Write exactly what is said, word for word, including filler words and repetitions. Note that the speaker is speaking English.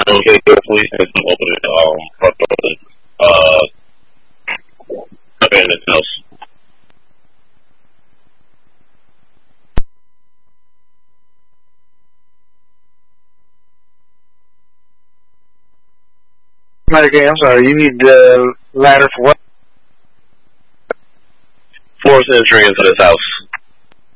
Okay, please have some open it, um, front door, uh, come in this house. Okay, I'm sorry. You need the ladder for what? Force entry into this house.